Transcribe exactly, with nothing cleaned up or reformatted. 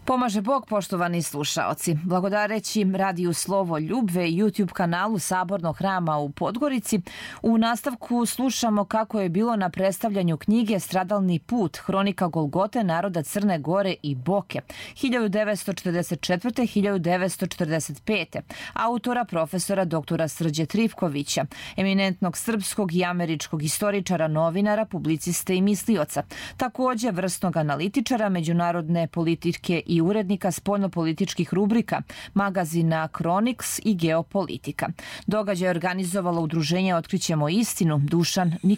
Pomaže Bog, poštovani slušaoci. Blagodareći radiju Slovo Ljubve i YouTube kanalu Sabornog hrama u Podgorici, u nastavku slušamo kako je bilo na predstavljanju knjige Stradalni put, hronika Golgote naroda Crne Gore i Boke, hiljadu devetsto četrdeset četvrte do hiljadu devetsto četrdeset pete. autora profesora doktora Srđe Trifkovića, eminentnog srpskog i američkog istoričara, novinara, publiciste i mislioca, takođe vrsnog analitičara međunarodne politike i urednika spoljnopolitičkih rubrika, magazina Kroniks i Geopolitika. Događaj je organizovalo udruženje Otkrićemo istinu, Dušan Nikolić.